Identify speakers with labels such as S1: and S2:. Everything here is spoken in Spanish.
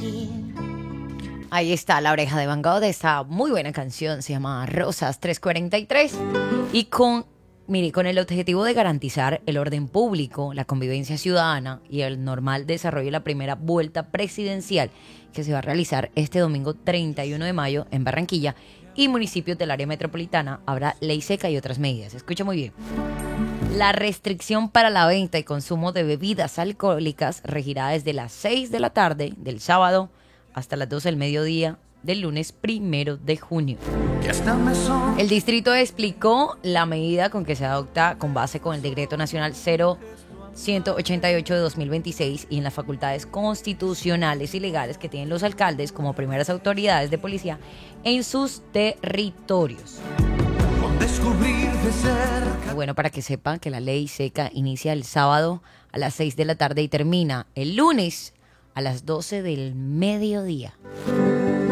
S1: Ahí está La Oreja de Van Gogh, de esta muy buena canción, se llama Rosas 343. Y con el objetivo de garantizar el orden público, la convivencia ciudadana y el normal desarrollo de la primera vuelta presidencial que se va a realizar este domingo 31 de mayo en Barranquilla y municipios del área metropolitana, habrá ley seca y otras medidas. Escucha muy bien. La restricción para la venta y consumo de bebidas alcohólicas regirá desde las 6 de la tarde del sábado hasta las 12 del mediodía del lunes 1 de junio. El distrito explicó la medida con que se adopta con base con el Decreto Nacional 0188 de 2026 y en las facultades constitucionales y legales que tienen los alcaldes como primeras autoridades de policía en sus territorios. Bueno, para que sepan que la ley seca inicia el sábado a las 6 de la tarde y termina el lunes a las 12 del mediodía.